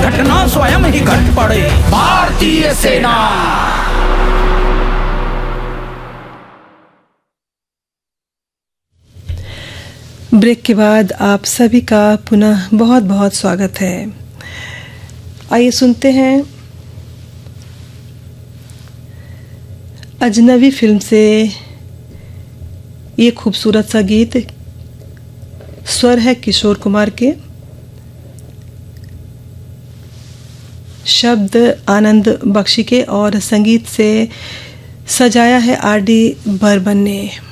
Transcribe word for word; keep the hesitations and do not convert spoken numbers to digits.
घटना स्वयं ही घट पड़े। भारतीय सेना। ब्रेक के बाद आप सभी का पुनः बहुत बहुत स्वागत है। आइए सुनते हैं अजनबी फिल्म से ये खूबसूरत सा गीत। स्वर है किशोर कुमार के, शब्द आनंद बख्शी के और संगीत से सजाया है आर डी बर्मन ने।